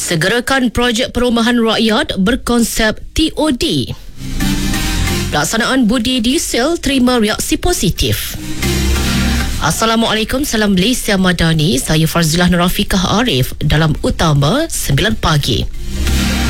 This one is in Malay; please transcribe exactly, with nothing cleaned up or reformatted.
Segerakan projek perumahan rakyat berkonsep T O D. Pelaksanaan budi diesel terima reaksi positif. Assalamualaikum, salam Malaysia Madani. Saya Farzilah Nurafikah Arif dalam Utama sembilan pagi.